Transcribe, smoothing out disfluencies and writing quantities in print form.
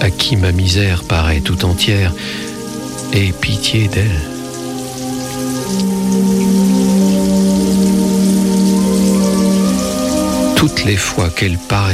à qui ma misère paraît tout entière, aie pitié d'elle. Toutes les fois qu'elle paraît